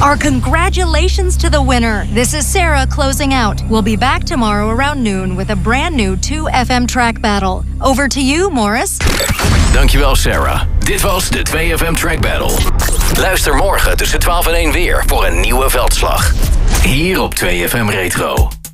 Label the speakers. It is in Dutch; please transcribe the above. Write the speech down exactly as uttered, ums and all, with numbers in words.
Speaker 1: Our congratulations to the winner. This is Sarah closing out. We'll be back tomorrow around noon with a brand new two F M track battle. Over to you, Morris.
Speaker 2: Dankjewel, Sarah. Dit was de twee F M Track Battle. Luister morgen tussen twaalf en één weer voor een nieuwe veldslag. Hier op twee F M Retro.